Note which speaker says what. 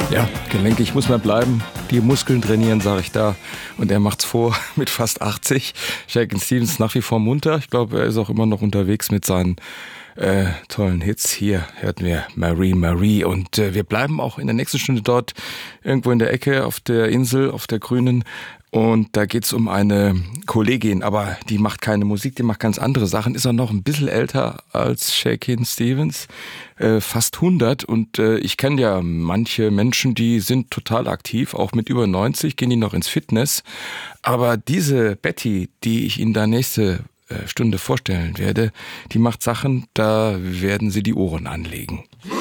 Speaker 1: Ja, gelenkig muss man bleiben. Die Muskeln trainieren, sage ich da. Und er macht's vor mit fast 80. Shakin' Stevens nach wie vor munter. Ich glaube, er ist auch immer noch unterwegs mit seinen tollen Hits. Hier hörten wir Marie Marie. Und wir bleiben auch in der nächsten Stunde dort irgendwo in der Ecke auf der Insel, auf der Grünen. Und da geht's um eine Kollegin, aber die macht keine Musik, die macht ganz andere Sachen. Ist auch noch ein bisschen älter als Shakin' Stevens, fast 100. Und ich kenne ja manche Menschen, die sind total aktiv, auch mit über 90 gehen die noch ins Fitness. Aber diese Betty, die ich Ihnen da nächste Stunde vorstellen werde, die macht Sachen, da werden Sie die Ohren anlegen.